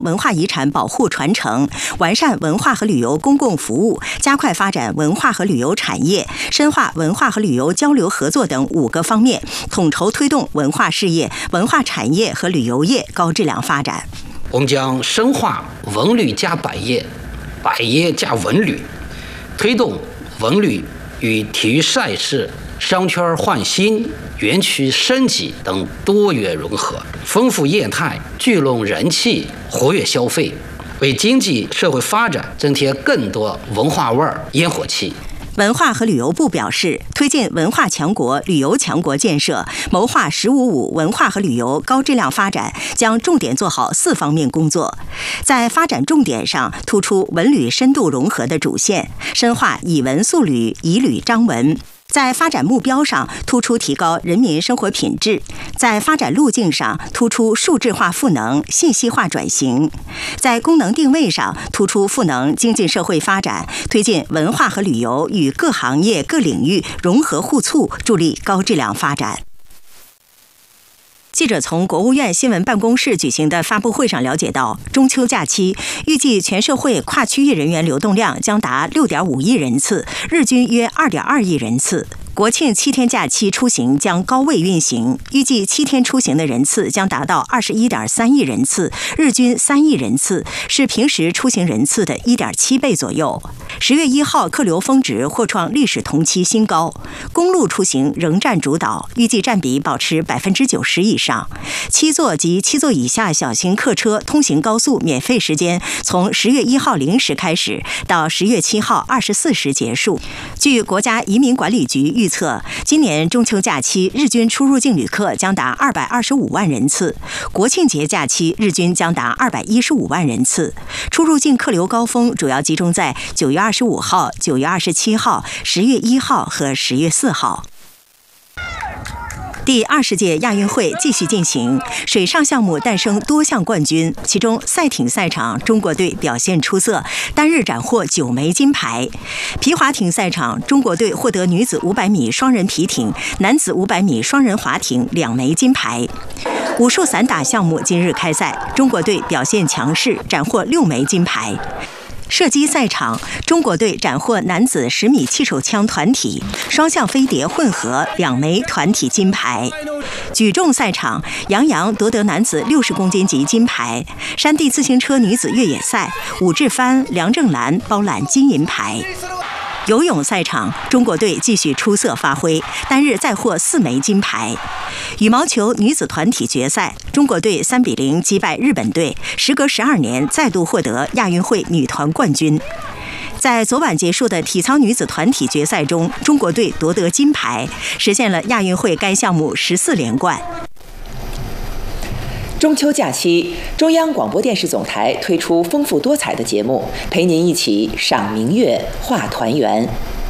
文化遗产保护传承，完善文化和旅游公共服务，加快发展文化和旅游产业，深化文化和旅游交流合作等5个方面，统筹推动文化事业、文化产业和旅游业高质量发展。 我们将深化文旅加百业，百业加文旅，推动文旅与体育赛事、商圈换新、园区升级等多元融合，丰富业态，聚拢人气，活跃消费，为经济社会发展增添更多文化味儿、烟火气。 文化和旅游部表示，推进文化强国、旅游强国建设，谋划“15+5”文化和旅游高质量发展，将重点做好4方面工作。在发展重点上，突出文旅深度融合的主线，深化以文塑旅、以旅彰文。在发展目标上，突出提高人民生活品质；在发展路径上，突出数字化赋能、信息化转型；在功能定位上，突出赋能经济社会发展，推进文化和旅游与各行业各领域融合互促，助力高质量发展。记者从国务院新闻办公室举行的发布会上了解到，中秋假期预计全社会跨区域人员流动量将达6.5亿人次，日均约2.2亿人次。国庆7天假期出行将高位运行，预计7天出行的人次将达到21.3亿人次，日均3亿人次，是平时出行人次的1.7倍左右。10月1号客流峰值或创历史同期新高，公路出行仍占主导，预计占比保持90%以上。7座及7座以下小型客车通行高速免费时间从10月1号0时开始，到10月7号24时结束。据国家移民管理局预测，今年中秋假期日均出入境旅客将达225万人次，国庆节假期日均将达215万人次。出入境客流高峰主要集中在9月25号、9月27号、10月1号和10月4号。第20届亚运会继续进行，水上项目诞生多项冠军，其中赛艇赛场中国队表现出色，单日斩获9枚金牌。皮划艇赛场中国队获得女子500米双人皮艇、男子500米双人划艇2枚金牌。武术散打项目今日开赛，中国队表现强势，斩获6枚金牌。射击赛场，中国队斩获男子10米气手枪团体、双向飞碟混合2枚团体金牌。举重赛场，杨洋夺得男子60公斤级金牌。山地自行车女子越野赛，武志帆、梁正兰包揽金银牌。游泳赛场，中国队继续出色发挥，单日再获4枚金牌。羽毛球女子团体决赛，中国队3比0击败日本队，时隔12年再度获得亚运会女团冠军。在昨晚结束的体操女子团体决赛中，中国队夺得金牌，实现了亚运会该项目14连冠。 中秋假期，中央广播电视总台推出丰富多彩的节目，陪您一起赏明月、话团圆。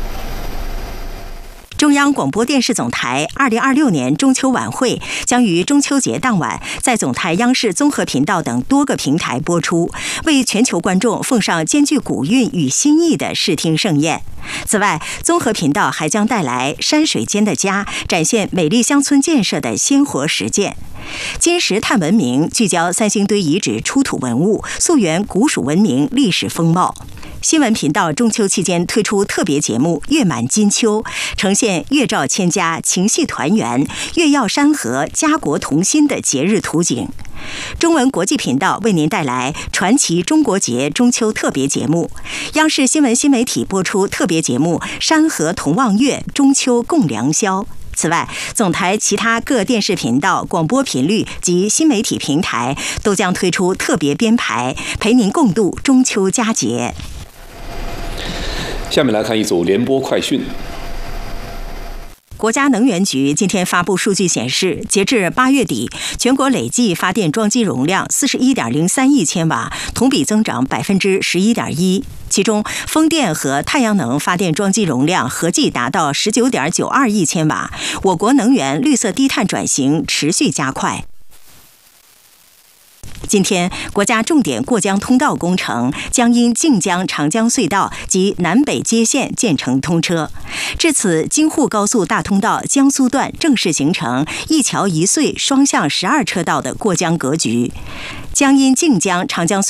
中央广播电视总台2026年中秋晚会将于中秋节当晚在总台央视综合频道等多个平台播出，为全球观众奉上兼具古韵与新意的视听盛宴。此外，综合频道还将带来山水间的家，展现美丽乡村建设的鲜活实践。金石炭文明聚焦三星堆遗址出土文物，溯源古蜀文明历史风貌。新闻频道中秋期间推出特别节目《月满金秋》，呈现月照千家、情系团圆、月耀山河、家国同心的节日图景。中文国际频道为您带来传奇中国节中秋特别节目，央视新闻新媒体播出特别节目《山河同望月，中秋共良宵》。此外，总台其他各电视频道、广播频率及新媒体平台都将推出特别编排，陪您共度中秋佳节。 下面来看一组联播快讯。 国家能源局今天发布数据显示，截至8月底，全国累计发电装机容量41.03亿千瓦，同比增长11.1%。其中，风电和太阳能发电装机容量合计达到19.92亿千瓦。我国能源绿色低碳转型持续加快。 今天，国家重点过江通道工程将因晋江长江隧道及南北接线建成通车，至此，京沪高速大通道江苏段正式形成一桥一隧双向12车道的过江格局。将因晋江长江隧